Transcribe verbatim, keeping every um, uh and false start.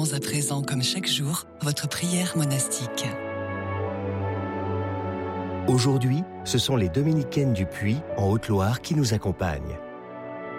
Commençons à présent, comme chaque jour, votre prière monastique. Aujourd'hui, ce sont les dominicaines du Puy, en Haute-Loire, qui nous accompagnent.